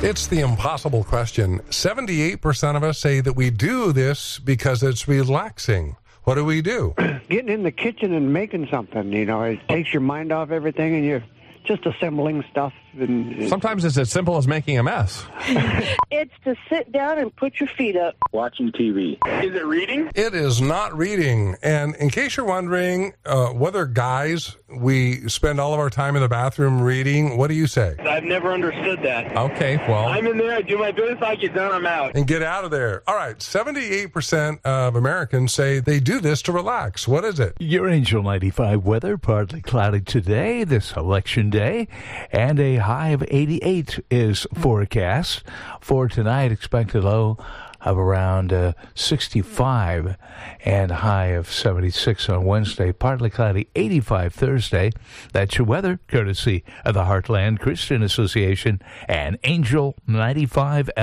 It's the impossible question. 78% of us say that we do this because it's relaxing. What do we do? Getting in the kitchen and making something, it takes your mind off everything and you're just assembling stuff. Sometimes it's as simple as making a mess. It's to sit down and put your feet up. Watching TV. Is it reading? It is not reading. And in case you're wondering whether guys, we spend all of our time in the bathroom reading, what do you say? I've never understood that. Okay, well. I'm in there, I do my business, I get done, I'm out. And get out of there. All right, 78% of Americans say they do this to relax. What is it? Your Angel 95 weather, partly cloudy today, this election day, and a high of 88 is forecast. For tonight, expect a low of around 65 and a high of 76 on Wednesday. Partly cloudy, 85 Thursday. That's your weather, courtesy of the Heartland Christian Association and Angel 95